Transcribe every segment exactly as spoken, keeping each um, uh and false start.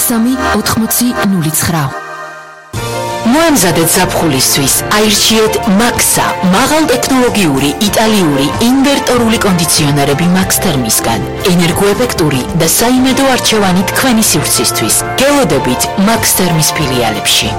სამი ოთხმოცი ნული ცხრა. მოემზადეთ ზაფხულისთვის, აირჩიეთ მაქსა, მაღალტექნოლოგიური იტალიური ინვერტორული კონდიციონერები Max Thermisგან, ენერგოეფექტური და საიმედო არჩევანი თქვენი სივრცისთვის. გელოდებით Max Thermis ფილიალებში.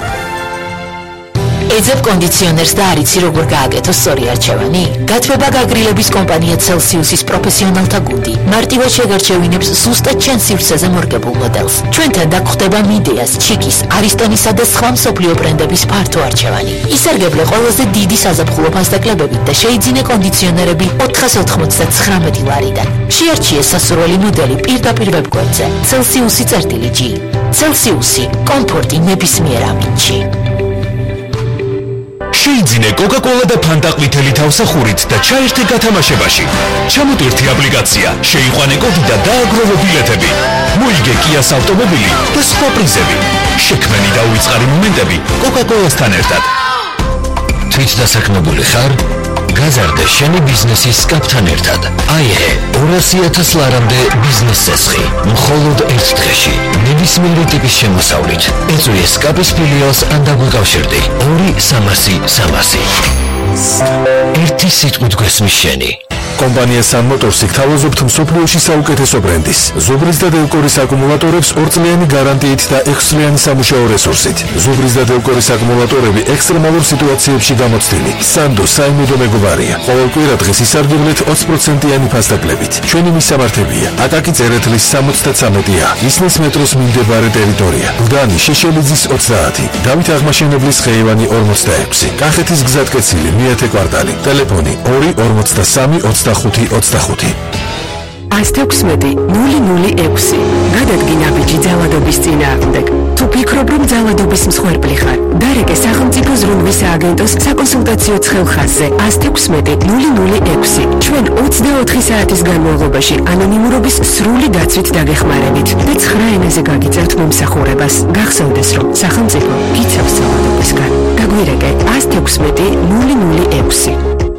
ეძებ კონდიციონერს და არიცი როგორ გააკეთო სწორი არჩევანი? გათბება გაგრილების კომპანია Celsius-ის პროფესიონალთა გუნდი. მარტივად შეგარჩევინებს ზუსტად ჩემს სივრცეზე მორგებულ მოდელს. ჩვენთან დაგხვდება მიდეას, ჩიკის, არისტონისა და სხვა მსოფლიო ბრენდების ფართო არჩევანი. ისარგებლე ყველაზე დიდი საზაფხულო ფასდაკლებებით და შეიძინე კონდიციონერები ოთხას ოთხმოცდათხრამეტი ლარიდან. შეარჩიე სასურველი მოდელი პირდაპირ ვებგვერდზე. Celsius-ი წერტილი G. Celsius-ი კომფორტი ნებისმიერ ამინდში. შეიძინე კოკა-კოლა და ფანტა ყვითელი თავსახურით და ჩაერთე გათამაშებაში. ჩამოტვირთი აპლიკაცია, შეიყვანე კოდი და დააგროვე ბილეთები. მოიგე კიას ავტომობილი და სხვა პრიზები. შექმენი და უიწყარი მომენტები კოკა-კოლასთან ერთად. თვით დასაქმებული ხარ? გაზარდე შენი ბიზნესის სკაპთან ერთად. აიღე ორასი ათას ლარამდე ბიზნეს წესხი. მხოლოდ ერთ დღეში. ნებისმიერი ტიპის შემოსავლით. ეწვიე სკაპის ფილიალს ან დაგვიკავშირდი. ორი სამასი სამასი. ერთი სიტყვით გვესმის შენი. კომპანია Sun Motors-ი გთავაზობთ მსოფლიოში საუკეთესო ბრენდის, ზუბრის და დელკორის აკუმულატორებს ორწლიანი გარანტიით და ექვსწლიანი სამუშაო რესურსით. ზუბრის და დელკორის აკუმულატორები ექსტრემალურ სიტუაციებში გამოცდილი. Sando საიმედო მეგობარია. ყოველ კვირადღეს ისარგებლეთ ოცი პროცენტიანი ფასდაკლებით. ჩვენი მისამართებია: აკაკი წერეთლის სამოცდათსამეტი A, ისნის მეტროს მიმდებარე ტერიტორია, გლდანი შეშელიძის ოცდაათი, დავით აღმაშენებლის ხეივანი ორმოცდაექვსი, კახეთის გზატკეცილი მეათე კვარტალი, ტელეფონი ორი ორმოცდასამი ოცდახუთი ოცდახუთი. ათს ექვსმეტი ნული ნული ექვსი. გადადგინა ბიჭი ძალადობის წინააღმდეგ. თუ ფიქრობ, რომ ძალადობის მსხვერპლი ხარ, დარეკე სახელმწიფო ზრუნვის სააგენტოს საკონსულტაციო ცხელხაზზე ათს ექვსმეტი ნული ნული ექვსი. ჩვენ ოცდაოთხი საათის განმავლობაში ანონიმურობის სრული დაცვით დაგეხმარებით და ცხრა ენაზე გაგიწევთ მომსახურებას. გახსოვდეს, რომ სახელმწიფო გიცავს ძალადობისგან. დაგვირეკე ათს ექვსმეტი ნული ნული ექვსი.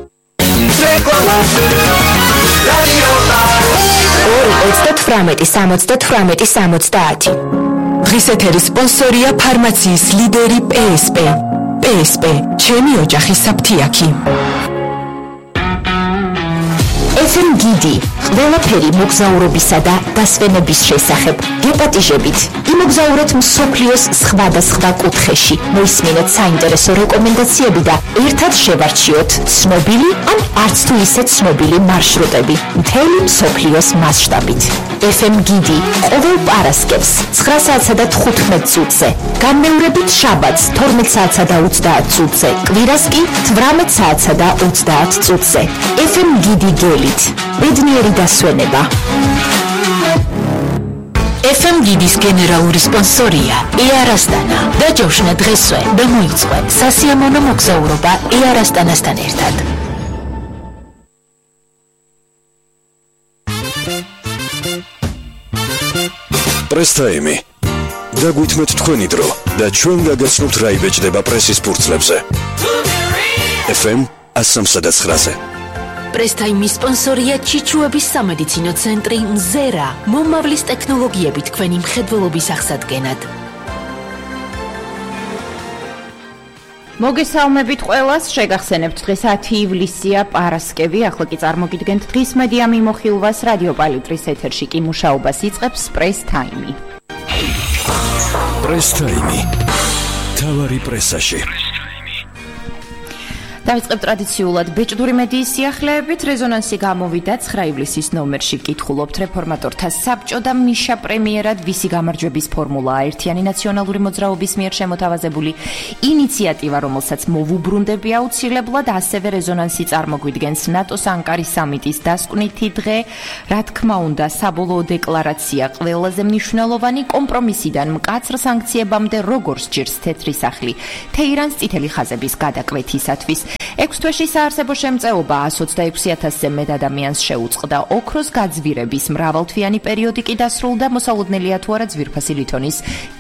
ორი ოცდათვრამეტი სამოცდათვრამეტი სამოცდაათი. დღის ეთერის სპონსორია ფარმაციის ლიდერი P S P. P S P, ჩემი ოჯახის საფთიაქი. ეფ ემ გიდი, ყველაფერი მოგზაურობისა და დასვენების შესახებ. გეპატიჟებით, იმოგზაურეთ მსოფლიოს სხვადასხვა კუთხეში. მოისმინეთ საინტერესო რეკომენდაციები და ერთად შევარჩიოთ ცნობილი ან არც თუ ისე ცნობილი მარშრუტები მთელი მსოფლიოს მასშტაბით. ეფ ემ გიდი ყოველ პარასკევს ცხრა საათსა და თხუთმეტ წუთზე, განმეორებით შაბათს თორმეტ საათსა და ოცდაათ წუთზე, კვირას კი თვრამეტ საათსა და ოცდაათ წუთზე. ეფ ემ გიდი გელით, ბედნიერი დასვენება. ეფ ემ გიდის გენერალური სპონსორია Air Astana. დაჯავშნა დღესვე და მოიწყო სასიამოვნო მოგზაურობა Air Astana-სთან ერთად. პრესტაიმი. დაგვითმეთ თქვენი დრო და ჩვენ გაგაცნობთ რა იბეჭდება პრესის ფურცლებზე. ეფ εμ εκατό ცხრაზე. პრესტაიმის სპონსორია ჩიჩუების სამედიცინო ცენტრი მზერა. მომავლის ტექნოლოგიები თქვენი მხედველობის აღსადგენად. მოგესალმებით ყველას, შეგახსენებთ დღეს ათი ივლისია, პარასკევი, ახლა კი წარმოგიდგენთ დღის მედია მიმოხილვას. რადიო პალიტრის ეთერში კი მუშაობას იწყებს პრეს ტაიმი. პრეს ტაიმი. თავარი პრესაში. დავიწყებ ტრადიციულად ბეჭდური მედიის სიახლეებით. რეზონანსი გამოვიდა ცხრა ივლისის ნომერში. ვკითხულობთ რეფორმატორთა საბჭო და მიშა პრემიერად ვისი გამარჯვების ფორმულაა ერთიანი ნაციონალური მოძრაობის მიერ შემოთავაზებული ინიციატივა, რომელსაც მოვუბრუნდები აუცილებლად. ასევე რეზონანსი წარმოგვიდგენს ნატოს ანკარის სამიტის დასკვნითი დღე. რა თქმა უნდა, საბოლოო დეკლარაცია ყველაზე მნიშვნელოვანი, კომპრომისიდან მკაცრ სანქციებამდე როგორ სჭირს თეთრი სახლი თეირანს წითელი ხაზების გადაკვეთისათვის. ექვს თვეში საარსებო შემწეობა ას ოცდაექვსი ათასზე მეტ ადამიანს შეუწყდა. ოქროს გაძვირების მრავალთვიანი პერიოდი კი დასრულდა. მოსალოდნელია თუ არა ძვირფასი ლითონის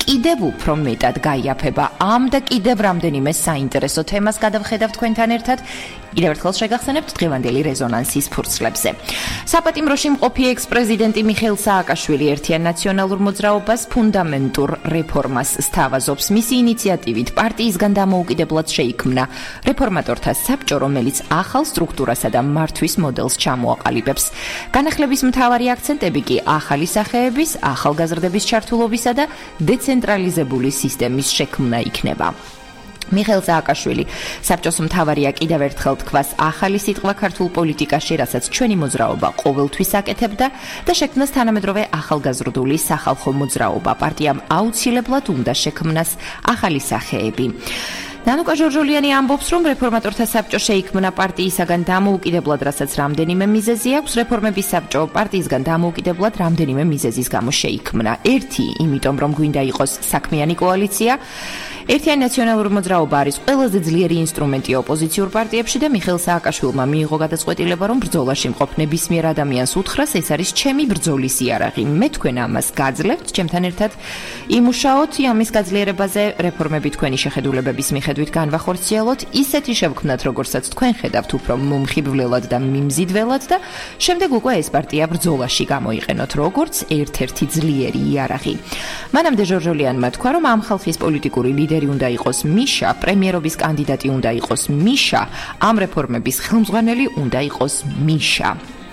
კიდევ უფრო მეტად გაიაფება ამ და კიდევ რამდენიმე საინტერესო თემას გადავხედავ თქვენთან ერთად. კიდევ ერთხელ შეგახსენებთ დღევანდელი რეზონანსის ფურცლებზე. საპატიმროში მყოფი ექს-პრეზიდენტი მიხეილ სააკაშვილი ერთიან ნაციონალურ მოძრაობას ფუნდამენტურ რეფორმას სთავაზობს. მისი ინიციატივით პარტიისგან დამოუკიდებლად შეიქმნა რეფორმატორთა საბჭო, რომელიც ახალ სტრუქტურასა და მართვის მოდელს ჩამოაყალიბებს. განახლების მთავარი აქცენტები კი ახალი სახეების, ახალგაზრდების ჩართულობისა და დეცენტრალიზებული სისტემის შექმნა იქნება. მიხეილ სააკაშვილი საბჭოს მთავარია კიდევ ერთხელ თქვას ახალი სიტყვა ქართულ პოლიტიკაში, რასაც ჩვენი მოძრაობა ყოველთვის აკეთებდა და შექმნას თანამედროვე ახალგაზრდული სახალხო მოძრაობა. პარტიამ აუცილებლად უნდა შექმნას ახალი სახეები. ნანუკა ჟორჟოლიანი ამბობს, რომ რეფორმატორთა საბჭო შეიქმნა პარტიისაგან დამოუკიდებლად, რასაც რამდენიმე მიზეზი აქვს. რეფორმების საბჭო პარტიისგან დამოუკიდებლად რამდენიმე მიზეზის გამო შეიქმნა. ერთი, იმიტომ რომ გვინდა იყოს საქმიანი კოალიცია. ერთიანი ნაციონალური მოძრაობა არის ყველაზე ძლიერი ინსტრუმენტი ოპოზიციურ პარტიებში და მიხეილ სააკაშვილმა მიიღო გადაწყვეტილება, რომ ბრძოლაში მყოფ ნებისმიერ ადამიანს უთხრას, ეს არის ჩემი ბრძოლის იარაღი. მე თქვენ ამას გაძლევთ, ჩემთან ერთად იმუშაოთ ამის გაძლიერებაზე, რეფორმები თქვენი შეხედულებების მიხედვით განვახორციელოთ, ისეთი შევქმნათ, როგორცაც თქვენ ხედავთ, უფრო მომხიბვლელად და მიმზიდველად და შემდეგ უკვე ეს პარტია ბრძოლაში გამოიყენოთ, როგორც ერთ-ერთი ძლიერი იარაღი. მანამდე ჟორჟოლიანმა თქვა, რომ ამ ხალხის პოლიტიკური ლიდერი უნდა იყოს მიშა, პრემიერობის კანდიდატი უნდა იყოს მიშა, ამ რეფორმების ხელმძღვანელი უნდა იყოს მიშა.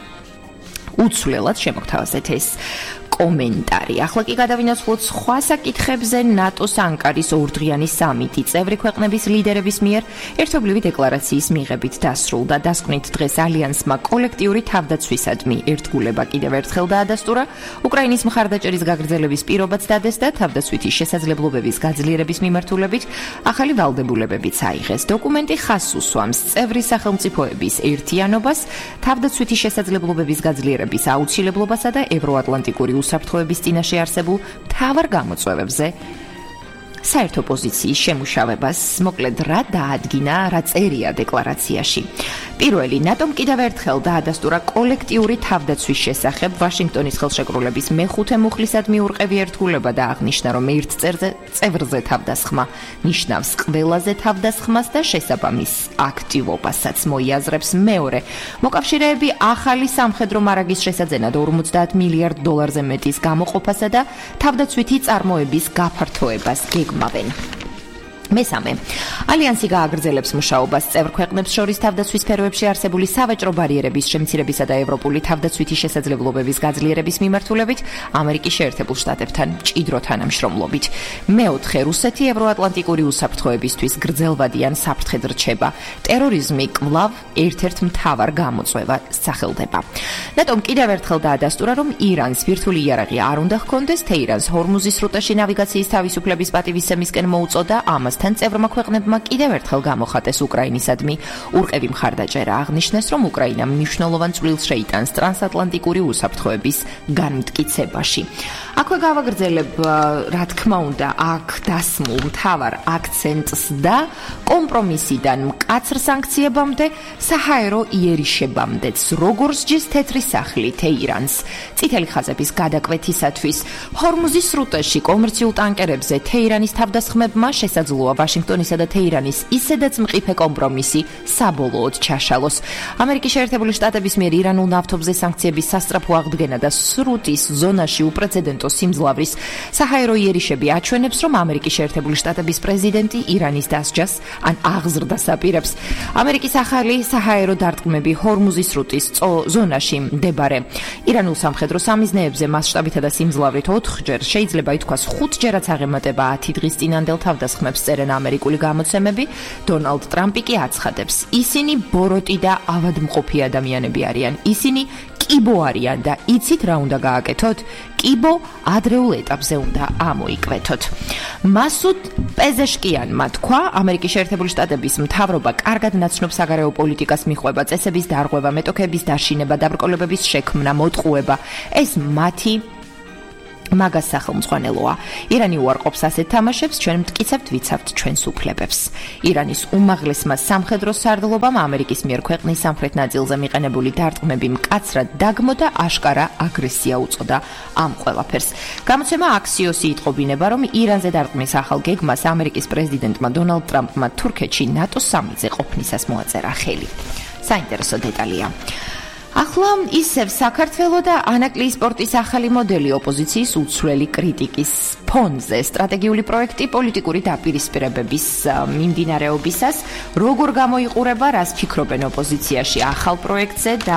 უცვლელად შემოგთავაზეთ ეს კომენტარი. ახლა კი გადავინაცვლოთ სხვა საკითხებზე. ნატოს ანკარის ორდღიანი სამიტი წევრი ქვეყნების ლიდერების მიერ ერთობლივი დეკლარაციის მიღებით დასრულდა. დასკვნით დღეს ალიანსმა კოლექტიური თავდაცვისადმი ერთგულება კიდევ ერთხელ დაადასტურა. უკრაინის მხარდაჭერის გაგრძელების პირობაც დადეს და თავდაცვითი შესაძლებლობების გაძლიერების მიმართულებით ახალი ვალდებულებებიც აიღეს. დოკუმენტი ხაზს უსვამს წევრი სახელმწიფოების ერთიანობას, თავდაცვითი შესაძლებლობების გაძლიერების აუცილებლობასა და ევროატლანტიკური უსაფრთხოების წინაშე არსებულ მთავარ გამოწვევებზე საერთო პოზიციის შემუშავებას. მოკლედ რა დაადგინა, რა წერია დეკლარაციაში. პირველი, ნატომ კიდევ ერთხელ დაადასტურა კოლექტიური თავდაცვის შესახებ ვაშინგტონის ხელშეკრულების მეხუთე მუხლისადმი ურყევი ერთგულება და აღნიშნა, რომ ერთ წევრზე თავდასხმა ნიშნავს ყველაზე თავდასხმას და შესაბამის აქტივობასაც მოიაზრებს. მეორე, მოკავშირეები ახალი სამხედრო მარაგის შესაძენად ორმოცდაათ მილიარდ დოლარზე მეტის გამოყოფასა და თავდაცვითი წარმოების გაფართოებას გეგმავენ. მესამე, ალიანსი გააგრძელებს მუშაობას წევრ ქვეყნებს შორის თავდაცვის სფეროებში არსებული სავაჭრო ბარიერების შემცირებისა და ევროპული თავდაცვითი შესაძლებლობების გაძლიერების მიმართულებით ამერიკის შეერთებულ შტატებთან მჭიდრო თანამშრომლობით. მეოთხე, რუსეთი ევროატლანტიკური უსაფრთხოებისთვის გრძელვადიან საფრთხედ რჩება. ტერორიზმი კვლავ ერთ-ერთ მთავარ გამოწვევად სახელდება. ნატომ კიდევ ერთხელ დაადასტურა, რომ ირანს ბირთვული იარაღი არ უნდა ჰქონდეს, თეირანს ჰორმუზის სრუტეში ნავიგაციის თავისუფლების პატივისცემისკენ მოუწოდა. ამასთან წევრმა ქვეყნებმა კიდევ ერთხელ გამოხატეს უკრაინისადმი ურყევი მხარდაჭერა. აღნიშნეს, რომ უკრაინა მნიშვნელოვან წვლილს შეიტანს ტრანსატლანტიკური უსაფრთხოების განმტკიცებაში. აქვე გავაგრძელებ, რა თქმა უნდა, აქ დასმულ მთავარ აქცენტს და კომპრომისიდან მკაცრ სანქციებამდე, საჰაერო იერიშებამდეც, როგორც ჯის თეთრი სახლი თეირანს. წითელი ხაზების გადაკვეთისათვის ჰორმუზის სრუტეში კომერციულ ტანკერებზე თეირანის თავდასხმებმა შესაძლოა ვაშინგტონისა და თეირანის ისედაც მყიფე კომპრომისი საბოლოოდ ჩაშალოს. ამერიკის შეერთებული შტატების მიერ ირანულ ნავთობზე სანქციების სასწრაფო აღდგენა და სრუტის ზონაში უპრეცედენტო სიმძლავრის საჰაერო იერიშები აჩვენებს, რომ ამერიკის შეერთებული შტატების პრეზიდენტი ირანის დასჯას ან აღზრდას აპირებს. ამერიკის ახალი საჰაერო დარტყმები ჰორმუზის სრუტის ზონაში მდებარე ირანულ სამხედრო სამიზნეებზე მასშტაბითა და სიმძლავრით ოთხჯერ, შეიძლება ითქვას ხუთჯერაც აღემატება ათი დღის წინანდელ თავდასხმებს წერენ ამერიკული გამოცემები. დონალდ ტრამპი კი აცხადებს, ისინი ბოროტი და ავადმყოფი ადამიანები არიან. ისინი კიბო არიან და იცით რა უნდა გააკეთოთ? კიბო ადრეულ ეტაპზე უნდა ამოიკვეთოთ. მასუდ პეზეშკიანმა თქვა, ამერიკის შეერთებული შტატების მთავრობა კარგად ნაცნობ საგარეო პოლიტიკას მიყვება, წესების დარღვევა, მეტოქეების დაშინება, დაბრკოლებების შექმნა, მოტყუება. ეს მათი მაგას სახელმძღვანელოა. ირანი უარყოფს ასეთ თამაშებს, ჩვენ მტკიცებთ ვიცავთ ჩვენს უფლებებს. ირანის უმაღლესმა სამხედრო სარდლობამ ამერიკის მიერ ქვეყნის სამხრეთ ნაწილზე მიყენებული დარტყმები მკაცრად დაგმო და აშკარა აგრესია უწოდა ამ ყველაფერს. გამოცემა აქსიოსი იტყობინება, რომ ირანზე დარტყმის ახალ გეგმას ამერიკის პრეზიდენტმა დონალდ ტრამპმა თურქეთში ნატოს სამიტზე ყოფნისას მოაწერა ხელი. საინტერესო დეტალია. ახლა ისევ საქართველო და ანაკლიის სპორტის ახალი მოდელი ოპოზიციის უცვლელი კრიტიკის ფონზე სტრატეგიული პროექტი პოლიტიკური დაპირისპირებების მიმდინარეობისას როგორ გამოიყურება, რას ფიქრობენ ოპოზიციაში ახალ პროექტზე და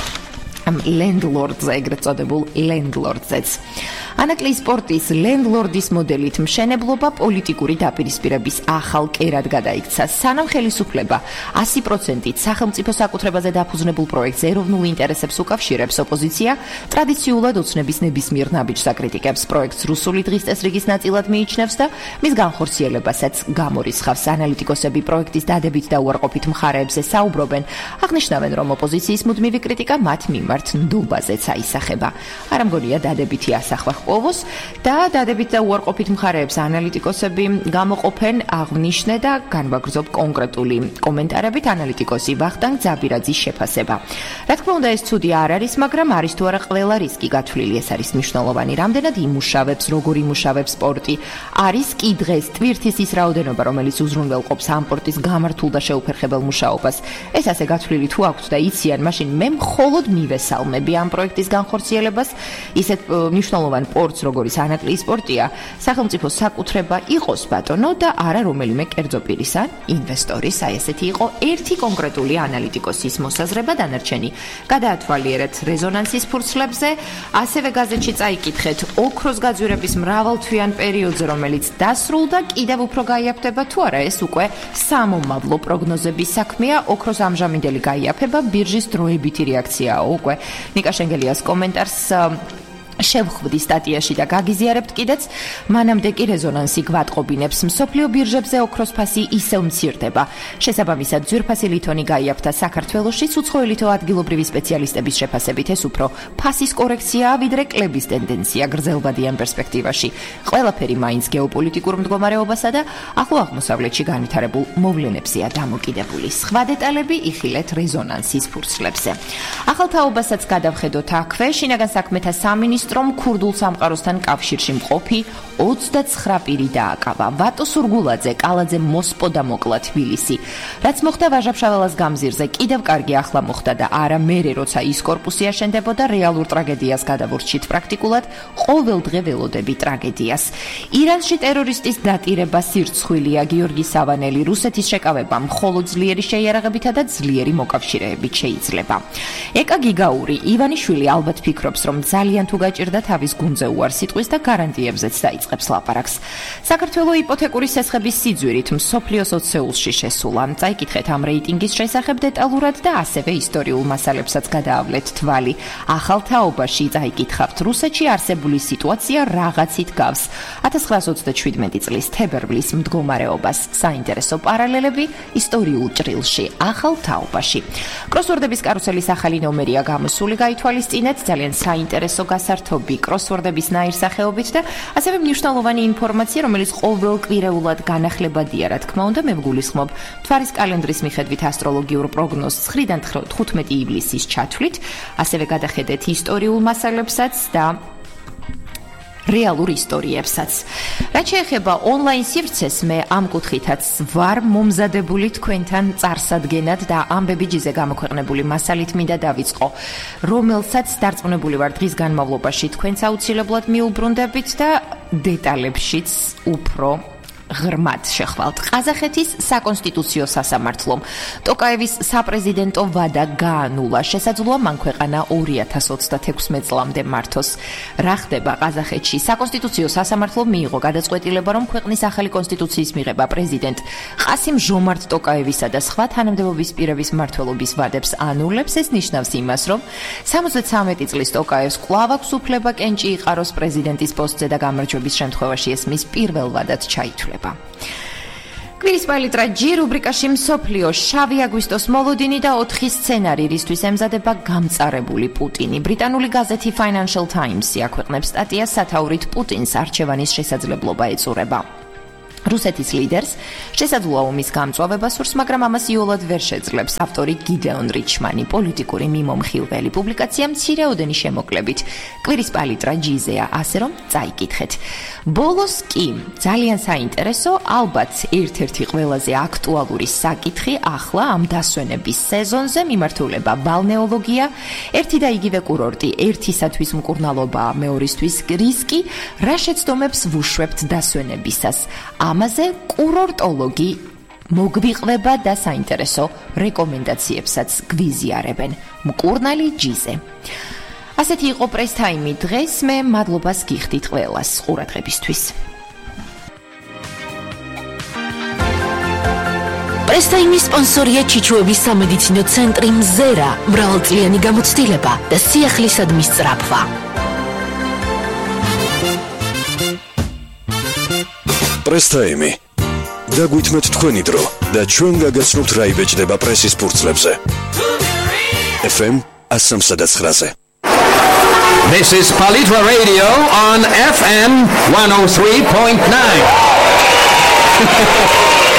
ლენდლორდზე, ეგრეთ წოდებულ ლენდლორდზეც. ანაკლიის სპორტის ლენდლორდის მოდელით მშენებლობა პოლიტიკური დაპირისპირების ახალ კერად გადაიქცა. სანამ ხელისუფლება ასი პროცენტით სახელმწიფო საკუთრებაზე დაფუძნებულ პროექტს ეროვნულ ინტერესებს უკავშირებს, ოპოზიცია ტრადიციულად ოცნების ნებისმიერ ნაბიჯს აკრიტიკებს. პროექტს რუსული დღის წესრიგის ნაწილად მიიჩნევს და მის განხორციელებასაც გამორიცხავს. ანალიტიკოსები პროექტის დადებით და უარყოფით მხარეებზე საუბრობენ, აღნიშნავენ, რომ ოპოზიციის მუდმივი კრიტიკა მათ მიმართ ნდობაზეც აისახება. არ ამგონია დადებითი ასახვა პოვოს და დადებით და უარყოფით მხარეებს ანალიტიკოსები გამოყოფენ, აღნიშნე და განვაგრძობ კონკრეტული კომენტარებით ანალიტიკოსი ვახტანგ ძაბირაძის შეფასება. რა თქმა უნდა, ეს ცუდი არ არის, მაგრამ არის თუ არა ყველა რისკი გათვლილი, ეს არის მნიშვნელოვანი. რამდენად იმუშავებს, როგორ იმუშავებს სპორტი, არის კი დღეს ტვირთის ის რაოდენობა, რომელიც უზრუნველყოფს ამ სპორტის გამართულ და შეუფერხებელ მუშაობას. ეს ასე გათვლილი თუ აქვთ და იციან, მაშინ მე მხოლოდ მივესალმები ამ პროექტის განხორციელებას. ისეთ მნიშვნელოვან სპორტს, როგორიც ანაკლიის სპორტია, სახელმწიფო საკუთრება იყოს ბატონო და არა რომელიმე კერძო პირის ან ინვესტორის. აი ესეთი იყო ერთი კონკრეტული ანალიტიკოსის მოსაზრება. დანარჩენი გადაათვალიერეთ რეზონანსის ფურცლებზე, ასევე გაზეთში წაიკითხეთ ოქროს გაძვირების მრავალთვიან პერიოდზე, რომელიც დასრულდა, კიდევ უფრო გაიაფება თუ არა ეს უკვე სამომავლო პროგნოზების საქმეა. ოქროს ამჟამინდელი გაიაფება ბირჟის დროებითი რეაქციაა. უკვე ნიკა შენგელიას კომენტარს შევხვდი სტატიაში და გაგიზიარებთ კიდეც. მანამდე კი რეზონანსი გვატყობინებს, მსოფლიო ბირჟებზე ოქროს ფასი ისევ მცირდება. შესაბამისად, ძვირფასი ლითონი გაიაფთა საქართველოშიც, უცხოელითო ადგილობრივი სპეციალისტების შეფასებით ეს უფრო ფასის კორექციაა, ვიდრე კლების ტენდენცია გრძელვადიან პერსპექტივაში. ყველაფერი მაინც გეოპოლიტიკურ მდგომარეობასა და ახლო აღმოსავლეთში განვითარებულ მოვლენებზეა დამოკიდებული. სხვა დეტალები იხილეთ რეზონანსის ფურცლებზე. ახალ თაობასაც გადავხედოთ აქვე. შინაგან საქმეთა სამინისტრო რომ ქურდულ სამყაროსთან კავშირში მყოფი ოცდაცხრა პირი დააკავა. ვატო სურგულაძე, კალაძე მოსპო და მოკლა თბილისი. რაც მოხდა ვაჟა-ფშაველას გამზირზე, კიდევ კარგი ახლა მოხდა და არა მერე, როცა ის კორპუსი აშენდებოდა, რეალურ ტრაგედიას გადავურჩით პრაქტიკულად, ყოველდღე ველოდები ტრაგედიას. ირანში ტერორისტის დატირება სირცხვილია. გიორგი სავანელი, რუსეთის შეკავება მხოლოდ ძლიერი შეიარაღებითა და ძლიერი მოკავშირეებით შეიძლება. ეკა გიგაური, ივანიშვილი ალბათ ფიქრობს, რომ ძალიან თუ ჭირდა თავის გუნდზე უარ სიტყვის და გარანტიებზეც დაიწყებს ლაპარაკს. საქართველოს იპოთეკური სესხების სიძვირით მსოფლიოს ოცეულში შესულა. წაიკითხეთ ამ რეიტინგის შესახებ დეტალურად და ასევე ისტორიულ მასალებსაც გადაავლეთ თვალი. ახალ თაობაში წაიკითხავთ რუსეთში არსებული სიტუაცია რაღაცით გავს ათას ცხრაას ოცდაშვიდმეტი წლის თებერვლის მდგომარეობას. საინტერესო პარალელები ისტორიულ ჭრილში ახალ თაობაში. კროსვორდების კარუსელის ახალი ნომერია გამოსული, გაითვალისწინეთ, ძალიან საინტერესო გასართობი კროსვორდების ნაირსახეობით და ასევე მნიშვნელოვანი ინფორმაცია, რომელიც ყოველკვირეულად განახლებადია, რა თქმა უნდა, მე ვგულისხმობ მთვარის კალენდრის მიხედვით ასტროლოგიურ პროგნოზს ცხრიდან თხუთმეტი ივლისის ჩათვლით, ასევე გადახედეთ ისტორიულ მასალებსაც და რეალურ ისტორიებსაც. რაც შეეხება ონლაინ სივრცეს, მე ამ კუთხითაც ვარ მომზადებული თქვენთან წარსადგენად და ამბები ჯიზე გამოქვეყნებული მასალით მინდა დავიწყო, რომელსაც დარწმუნებული ვარ დღის განმავლობაში თქვენც აუცილებლად მიუბრუნდებით და დეტალებშიც უფრო ღრმად შეხვალთ. ყაზახეთის საკონსტიტუციო სასამართლომ ტოკაევის საპრეზიდენტო ვადა გაანულა. შესაძლოა მან ქვეყანა ორი ათას ოცდათექვსმეტ წლამდე მართოს. რა ხდება ყაზახეთში? საკონსტიტუციო სასამართლომ მიიღო გადაწყვეტილება, რომ ქვეყნის ახალი კონსტიტუციის მიღება პრეზიდენტ ყასიმ ჟომართ ტოკაევისა და სხვა თანამდებობის პირების მმართველობის ვადებს ანულებს. ეს ნიშნავს იმას, რომ სამოცდათრამეტი წლის ტოკაევს კვლავ აქვს უფლება კენჭი იყაროს პრეზიდენტის პოსტზე და გამარჯვების შემთხვევაში ეს მის პირველ ვადად ჩაითვლება. კვირის პალიტრაჯი რუბრიკაში მსოფლიო შავი აგვისტოს მოლოდინი და ოთხი სცენარი, რისთვის ემზადება გამწარებული პუტინი. ბრიტანული გაზეთი Financial Times-ი აქვეყნებს სტატიას სათაურით პუტინს არჩევანის შესაძლებლობა ეწურება. რუსეთის ლიდერს შესაძლოა ომის გამწვავება სურს, მაგრამ ამას იოლად ვერ შეძლებს. ავტორი გიდეონ რიჩმანი, პოლიტიკური მიმომხილველი, პუბლიკაცია მცირეოდენი შემოკლებით კვირის პალიტრაჯიზეა, ასე რომ წაიკითხეთ. ბოლოს კი ძალიან საინტერესო, ალბათ ერთ-ერთი ყველაზე აქტუალური საკითხი ახლა ამ დასვენების სეზონზე მიმართულება ბალნეოლოგია, ერთი და იგივე კურორტი, ერთისათვის მკურნალობა, მეორისთვის რისკი, რა შეცდომებს ვუშვებთ დასვენებისას. ამაზე კურორტოლოგი მოგვიყვება და საინტერესო რეკომენდაციებსაც გვიზიარებენ. მკურნალი ჯიზე. ასეთი იყო პრესტაიმი დღეს, მე მადლობას გიხდით ყველას ყურადღებისთვის. პრესტაიმის სპონსორია ჩიჩუების სამედიცინო ცენტრი მზერა, მრავალწლიანი გამოცდილება და სიახლისადმი სწრაფვა. პრესტაიმი. დაგვითმეთ თქვენი დრო და ჩვენ გაგაცნობთ რა იბეჭდება პრესის ფურცლებზე. ეფ ემ one oh three. This is Palitra Radio on F M one oh three point nine.